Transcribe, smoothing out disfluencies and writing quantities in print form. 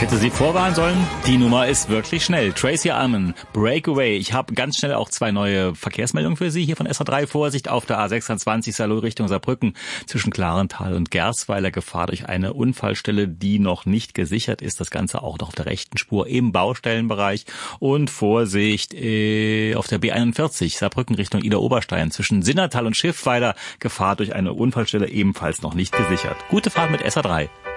Hätte sie vorwarnen sollen? Die Nummer ist wirklich schnell. Tracy Ullman, Breakaway. Ich habe ganz schnell auch 2 neue Verkehrsmeldungen für Sie hier von SA3. Vorsicht auf der A26 Saloh Richtung Saarbrücken zwischen Klarental und Gersweiler. Gefahr durch eine Unfallstelle, die noch nicht gesichert ist. Das Ganze auch noch auf der rechten Spur im Baustellenbereich. Und Vorsicht auf der B41 Saarbrücken Richtung Ida-Oberstein zwischen Sinnertal und Schiffweiler. Gefahr durch eine Unfallstelle ebenfalls noch nicht gesichert. Gute Fahrt mit SA3.